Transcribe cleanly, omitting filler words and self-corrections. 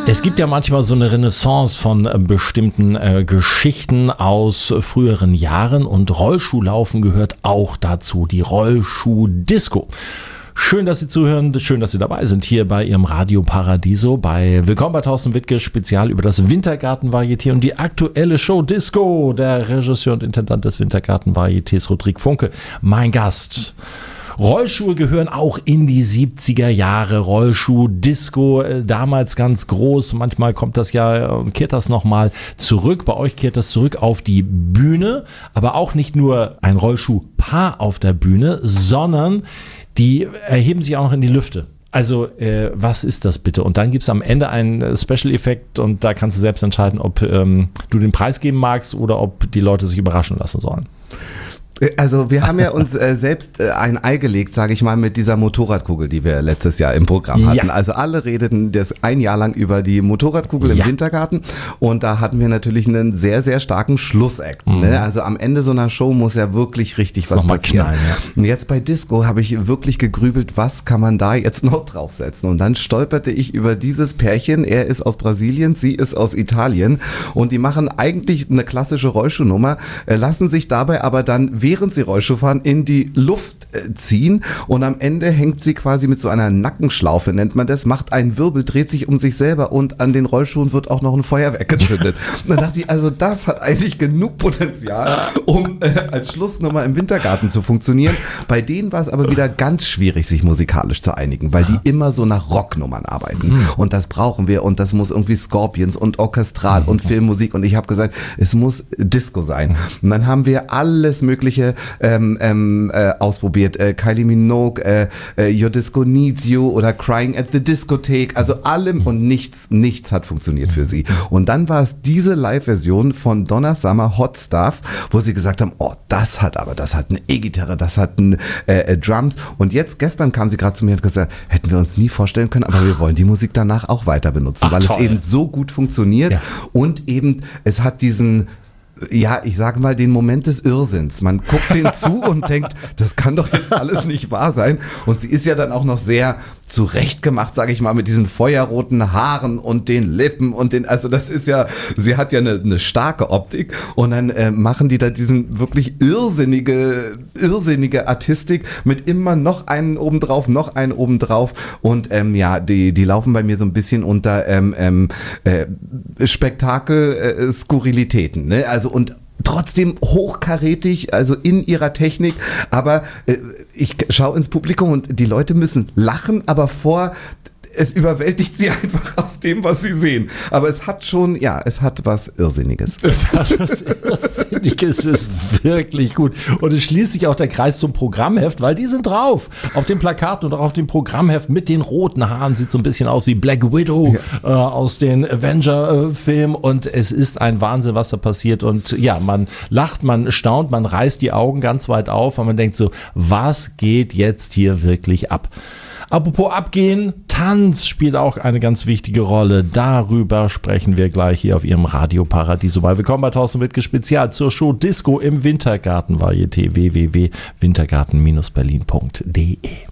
Es gibt ja manchmal so eine Renaissance von bestimmten Geschichten aus früheren Jahren und Rollschuhlaufen gehört auch dazu, die Rollschuh-Disco. Schön, dass Sie zuhören, schön, dass Sie dabei sind hier bei Ihrem Radio Paradiso bei Willkommen bei Thorsten Wittke, Spezial über das Wintergarten-Varieté und die aktuelle Show Disco. Der Regisseur und Intendant des Wintergarten-Varietés, Rodrigue Funke, mein Gast. Rollschuhe gehören auch in die 70er Jahre. Rollschuh-Disco, damals ganz groß. Manchmal kommt das ja, kehrt das nochmal zurück. Bei euch kehrt das zurück auf die Bühne. Aber auch nicht nur ein Rollschuhpaar auf der Bühne, sondern die erheben sich auch noch in die Lüfte. Also, was ist das bitte? Und dann gibt es am Ende einen Special-Effekt und da kannst du selbst entscheiden, ob du den Preis geben magst oder ob die Leute sich überraschen lassen sollen. Also wir haben ja uns selbst ein Ei gelegt, sage ich mal, mit dieser Motorradkugel, die wir letztes Jahr im Programm hatten. Ja. Also alle redeten das ein Jahr lang über die Motorradkugel im Wintergarten und da hatten wir natürlich einen sehr, sehr starken Schlussakt. Ne? Also am Ende so einer Show muss ja wirklich richtig was passieren. Knallen, ja. Und jetzt bei Disco habe ich wirklich gegrübelt, was kann man da jetzt noch draufsetzen? Und dann stolperte ich über dieses Pärchen. Er ist aus Brasilien, sie ist aus Italien und die machen eigentlich eine klassische Rollschuhnummer, lassen sich dabei aber dann während sie Rollschuh fahren, in die Luft ziehen und am Ende hängt sie quasi mit so einer Nackenschlaufe, nennt man das, macht einen Wirbel, dreht sich um sich selber und an den Rollschuhen wird auch noch ein Feuerwerk gezündet. Und dann dachte ich, also das hat eigentlich genug Potenzial, um als Schlussnummer im Wintergarten zu funktionieren. Bei denen war es aber wieder ganz schwierig, sich musikalisch zu einigen, weil die immer so nach Rocknummern arbeiten. Und das brauchen wir und das muss irgendwie Scorpions und Orchestral und Filmmusik und ich habe gesagt, es muss Disco sein. Und dann haben wir alles mögliche ausprobiert. Kylie Minogue, Your Disco Needs You oder Crying at the Discotheque, also allem und nichts hat funktioniert für sie. Und dann war es diese Live-Version von Donna Summer, Hot Stuff, wo sie gesagt haben, oh, das hat eine E-Gitarre, das hat Drums und jetzt, gestern kam sie gerade zu mir und hat gesagt, hätten wir uns nie vorstellen können, aber wir wollen die Musik danach auch weiter benutzen, weil toll. Es eben so gut funktioniert und eben, es hat diesen ich sage mal, den Moment des Irrsinns. Man guckt den zu und denkt, das kann doch jetzt alles nicht wahr sein. Und sie ist ja dann auch noch sehr zurechtgemacht, sage ich mal, mit diesen feuerroten Haaren und den Lippen und also das ist ja, sie hat ja eine starke Optik und dann machen die da diesen wirklich irrsinnige Artistik mit immer noch einen obendrauf und die laufen bei mir so ein bisschen unter Spektakel-Skurrilitäten, ne? Also und trotzdem hochkarätig, also in ihrer Technik, aber ich schaue ins Publikum und die Leute müssen lachen, aber es überwältigt sie einfach aus dem, was sie sehen. Aber es hat schon, es hat was Irrsinniges. Es hat was Irrsinniges, ist wirklich gut. Und es schließt sich auch der Kreis zum Programmheft, weil die sind drauf. Auf dem Plakat und auch auf dem Programmheft mit den roten Haaren. Sieht so ein bisschen aus wie Black Widow aus den Avenger-Filmen. Und es ist ein Wahnsinn, was da passiert. Und man lacht, man staunt, man reißt die Augen ganz weit auf. Und man denkt so, was geht jetzt hier wirklich ab? Apropos abgehen, Tanz spielt auch eine ganz wichtige Rolle. Darüber sprechen wir gleich hier auf Ihrem Radio Paradiso. Willkommen bei Thorsten Wittke Spezial zur Show Disco im Wintergarten Varieté www.wintergarten-berlin.de.